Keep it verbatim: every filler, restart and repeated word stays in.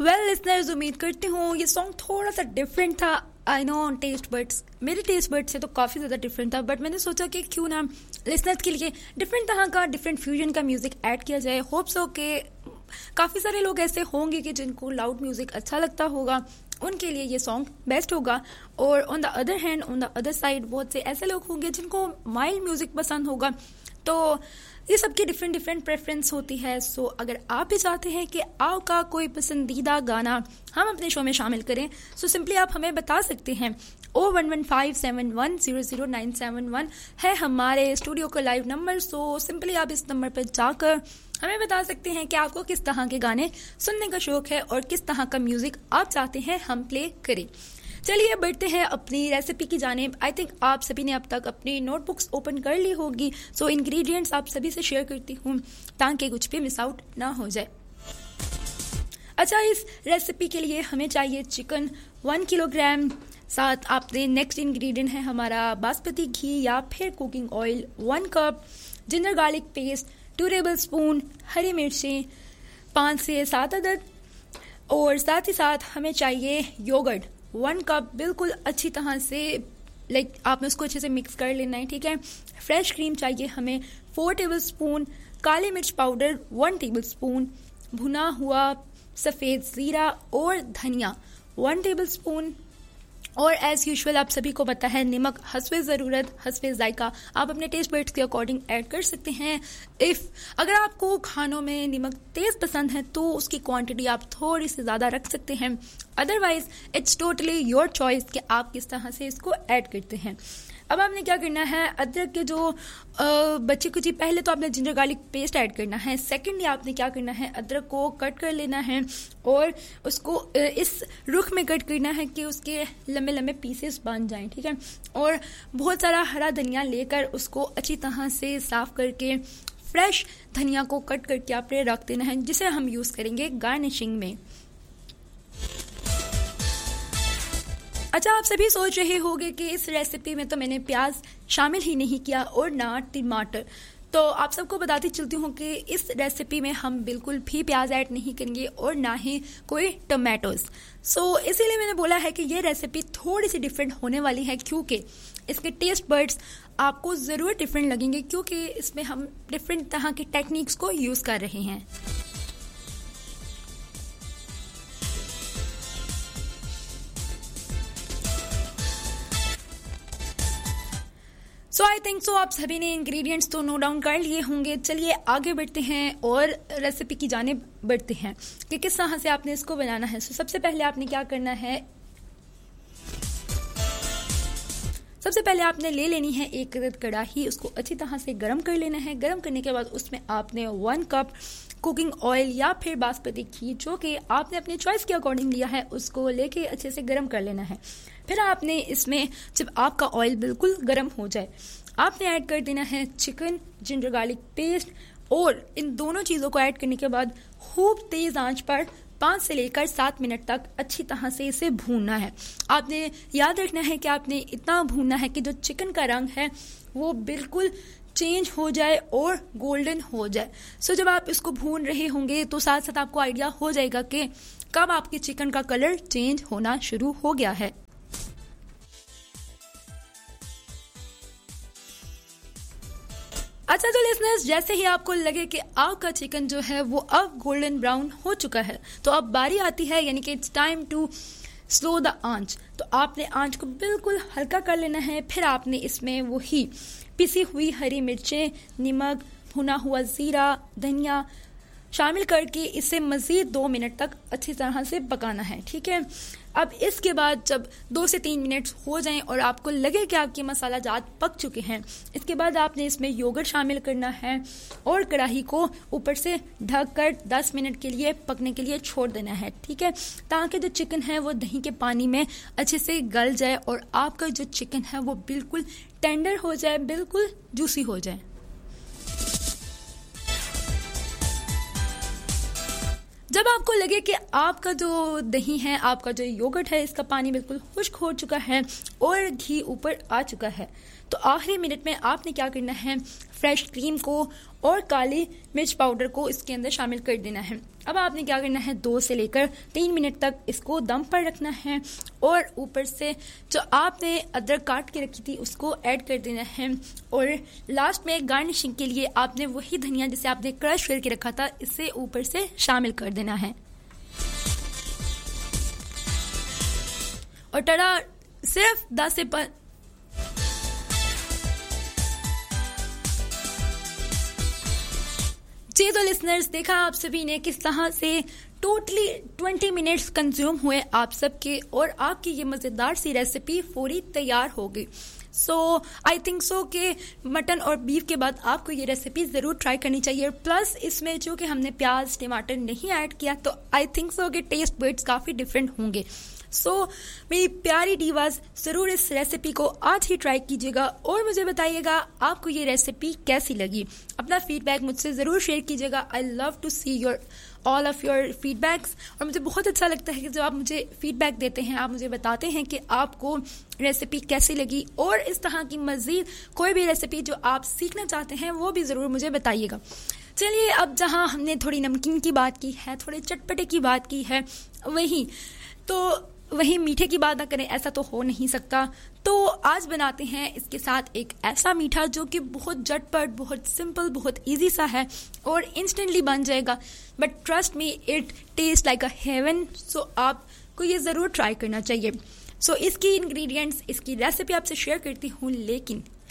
Well listeners, उम्मीद करती हूँ ये सॉन्ग थोड़ा सा डिफरेंट था. आई नो टेस्ट बर्ड्स मेरे टेस्ट बर्ड्स से तो काफ़ी ज़्यादा डिफरेंट था, बट मैंने सोचा कि क्यों ना लिसनर्स के लिए डिफरेंट तरह का डिफरेंट फ्यूजन का म्यूज़िक ऐड किया जाए. होप सो के काफ़ी सारे लोग ऐसे होंगे कि जिनको लाउड म्यूज़िक अच्छा लगता होगा, उनके लिए ये सॉन्ग बेस्ट होगा. और on the other hand on the other side बहुत से ऐसे लोग होंगे जिनको माइल्ड म्यूज़िक पसंद होगा. तो ये सबकी डिफरेंट डिफरेंट प्रेफरेंस होती है. सो so, अगर आप भी चाहते हैं कि आपका कोई पसंदीदा गाना हम अपने शो में शामिल करें, सो so सिंपली आप हमें बता सकते हैं. ओ one one five seven one zero zero nine seven one है हमारे स्टूडियो का लाइव नंबर. सो so, सिंपली आप इस नंबर पर जाकर हमें बता सकते हैं कि आपको किस तरह के गाने सुनने का शौक है और किस तरह का म्यूजिक आप चाहते हैं हम प्ले करें. चलिए बढ़ते हैं अपनी रेसिपी की जानिब. आई थिंक आप सभी ने अब तक अपनी नोटबुक्स ओपन कर ली होगी. सो इंग्रेडिएंट्स आप सभी से शेयर करती हूँ ताकि कुछ भी मिस आउट ना हो जाए. अच्छा, इस रेसिपी के लिए हमें चाहिए चिकन वन किलोग्राम. साथ आपने नेक्स्ट इंग्रेडिएंट है हमारा बासमती घी या फिर cooking oil one cup, ginger garlic paste to table spoon, हरी मिर्चें पाँच से सात अदद, और साथ ही साथ हमें चाहिए योगर्ट वन कप. बिल्कुल अच्छी तरह से लाइक आपने उसको अच्छे से मिक्स कर लेना है, ठीक है. फ्रेश क्रीम चाहिए हमें फोर टेबल स्पून, काली मिर्च पाउडर वन टेबल स्पून, भुना हुआ सफ़ेद ज़ीरा और धनिया वन टेबल स्पून, और एज यूजुअल आप सभी को पता है नमक हस्बे ज़रूरत हस्बे जायका आप अपने टेस्ट बड्स के अकॉर्डिंग ऐड कर सकते हैं. इफ़ अगर आपको खानों में नमक तेज़ पसंद है तो उसकी क्वांटिटी आप थोड़ी सी ज़्यादा रख सकते हैं. Otherwise it's totally your choice कि आप किस तरह से इसको ऐड करते हैं. अब आपने क्या करना है, अदरक के जो बच्चे कुछ पहले तो आपने जिंजर गार्लिक पेस्ट ऐड करना है. सेकेंडली आपने क्या करना है, अदरक को कट कर लेना है और उसको इस रुख में कट करना है कि उसके लंबे लंबे पीसेस बन जाएं, ठीक है. और बहुत सारा हरा धनिया लेकर उसको अच्छी तरह से साफ करके फ्रेश धनिया को कट करके आपने रख देना है, जिसे हम यूज़ करेंगे गार्निशिंग में. अच्छा, आप सभी सोच रहे होंगे कि इस रेसिपी में तो मैंने प्याज शामिल ही नहीं किया और ना टमाटर. तो आप सबको बताती चलती हूँ कि इस रेसिपी में हम बिल्कुल भी प्याज ऐड नहीं करेंगे और ना ही कोई टमाटोज. सो इसीलिए मैंने बोला है कि ये रेसिपी थोड़ी सी डिफरेंट होने वाली है, क्योंकि इसके टेस्ट बर्ड्स आपको ज़रूर डिफरेंट लगेंगे, क्योंकि इसमें हम डिफरेंट तरह की टेक्निक्स को यूज़ कर रहे हैं. सो आई थिंक सो आप सभी ने इंग्रेडिएंट्स तो नोट डाउन कर लिए होंगे. चलिए आगे बढ़ते हैं और रेसिपी की जानिब बढ़ते हैं कि किस तरह से आपने इसको बनाना है. सो so, सबसे पहले आपने क्या करना है, सबसे पहले आपने ले लेनी है एक कढ़ाई. उसको अच्छी तरह से गर्म कर लेना है. गर्म करने के बाद उसमें आपने वन कप कुकिंग ऑयल या फिर बासमती घी, जो कि आपने अपनी चॉइस के अकॉर्डिंग लिया है, उसको लेके अच्छे से गर्म कर लेना है. फिर आपने इसमें जब आपका ऑयल बिल्कुल गर्म हो जाए, आपने ऐड कर देना है चिकन, जिंजर गार्लिक पेस्ट, और इन दोनों चीज़ों को ऐड करने के बाद खूब तेज़ आंच पर पाँच से लेकर सात मिनट तक अच्छी तरह से इसे भूनना है. आपने याद रखना है कि आपने इतना भूनना है कि जो चिकन का रंग है वो बिल्कुल चेंज हो जाए और गोल्डन हो जाए. सो so, जब आप इसको भून रहे होंगे तो साथ साथ आपको आइडिया हो जाएगा कि कब आपके चिकन का कलर चेंज होना शुरू हो गया है. अच्छा, तो लिसनर्स, जैसे ही आपको लगे कि आपका चिकन जो है वो अब गोल्डन ब्राउन हो चुका है, तो अब बारी आती है, यानी कि it's time to slow the आंच. तो आपने आंच को बिल्कुल हल्का कर लेना है. फिर आपने इसमें वही पिसी हुई हरी मिर्चें, नमक, भुना हुआ ज़ीरा, धनिया शामिल करके इसे मज़ीद दो मिनट तक अच्छी तरह से पकाना है, ठीक है. अब इसके बाद जब दो से तीन मिनट हो जाएं और आपको लगे कि आपके मसाला जात पक चुके हैं, इसके बाद आपने इसमें योगर्ट शामिल करना है और कढ़ाई को ऊपर से ढक कर दस मिनट के लिए पकने के लिए छोड़ देना है, ठीक है, ताकि जो चिकन है वो दही के पानी में अच्छे से गल जाए और आपका जो चिकन है वो बिल्कुल टेंडर हो जाए, बिल्कुल जूसी हो जाए. जब आपको लगे कि आपका जो दही है, आपका जो योगर्ट है, इसका पानी बिल्कुल खुश्क हो चुका है और घी ऊपर आ चुका है, तो आखिरी मिनट में आपने क्या करना है, फ्रेश क्रीम को और काली मिर्च पाउडर को इसके अंदर शामिल कर देना है। अब आपने क्या करना है, दो से लेकर तीन मिनट तक इसको दम पर रखना है और ऊपर से जो आपने अदरक काट के रखी थी उसको ऐड कर देना है। और लास्ट में गार्निशिंग के लिए आपने वही धनिया जिसे आपने क्रश करके रखा था इसे ऊपर से शामिल कर देना है। और टड़ा, सिर्फ दस से पर जी तो लिसनर्स, देखा आप सभी ने किस तरह से टोटली ट्वेंटी मिनट्स कंज्यूम हुए आप सबके और आपकी ये मज़ेदार सी रेसिपी पूरी तैयार हो गई। सो आई थिंक सो कि मटन और बीफ के बाद आपको ये रेसिपी ज़रूर ट्राई करनी चाहिए। प्लस इसमें जो कि हमने प्याज टमाटर नहीं ऐड किया तो आई थिंक सो कि टेस्ट बड्स काफ़ी डिफरेंट होंगे। सो so, मेरी प्यारी डीवाज, ज़रूर इस रेसिपी को आज ही ट्राई कीजिएगा और मुझे बताइएगा आपको ये रेसिपी कैसी लगी। अपना फीडबैक मुझसे ज़रूर शेयर कीजिएगा। I love to see your all of your feedbacks. और मुझे बहुत अच्छा लगता है कि जब आप मुझे फीडबैक देते हैं, आप मुझे बताते हैं कि आपको रेसिपी कैसी लगी और इस तरह की मज़ीद कोई भी रेसिपी जो आप सीखना चाहते हैं वो भी ज़रूर मुझे बताइएगा। चलिए, अब जहाँ हमने थोड़ी नमकीन की बात की है, थोड़े चटपटे की बात की है, वहीं तो वही मीठे की बात ना करें, ऐसा तो हो नहीं सकता। तो आज बनाते हैं इसके साथ एक ऐसा मीठा जो कि बहुत झटपट, बहुत सिंपल, बहुत इजी सा है और इंस्टेंटली बन जाएगा। But trust me, it taste like a haven. सो आपको ये ज़रूर ट्राई करना चाहिए। सो so, इसकी इंग्रेडिएंट्स, इसकी रेसिपी आपसे शेयर करती हूँ, लेकिन